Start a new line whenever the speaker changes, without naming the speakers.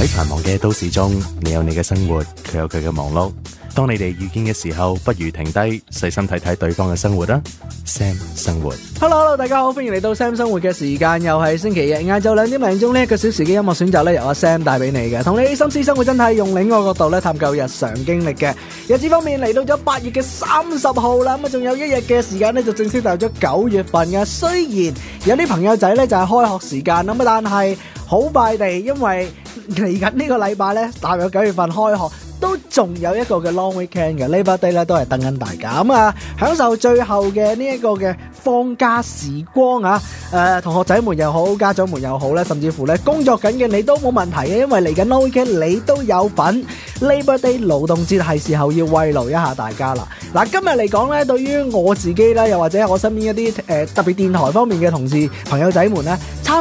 喺繁忙嘅都市中，你有你嘅生活，佢有佢嘅忙碌。當你哋遇見嘅時候，不如停低，細心睇睇對方嘅生活啦。Sam 生活
，Hello， 大家好，歡迎嚟到 Sam 生活嘅時間，又係星期日晏晝2點零鐘呢1個小時嘅音樂選擇咧，由阿 Sam 帶俾你嘅，同你心思生活真係用另一個角度咧探究日常經歷嘅。日子方面嚟到咗8月嘅30號啦，咁啊仲有一日嘅時間咧就正式踏入咗9月份嘅。雖然有啲朋友仔咧就係開學時間咁啊，但係好快地，因為嚟緊呢個禮拜咧踏入9月份開學。都仲有一個嘅 long weekend 嘅 Labor Day 咧，都係等緊大家咁啊，享受最後嘅呢一個嘅放假時光啊！同學仔們又好，家長們又好咧，甚至乎咧工作緊嘅你都冇問題嘅，因為嚟緊 long weekend 你都有份 Labor Day 勞動節係時候要慰勞一下大家啦。嗱，今日嚟講咧，對於我自己咧，又或者我身邊一啲特別電台方面嘅同事朋友仔們咧。